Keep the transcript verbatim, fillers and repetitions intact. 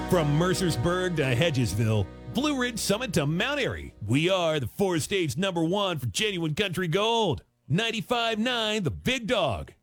From Mercersburg to Hedgesville, Blue Ridge Summit to Mount Airy, we are the four states number one for genuine country gold. ninety-five point nine The Big Dog.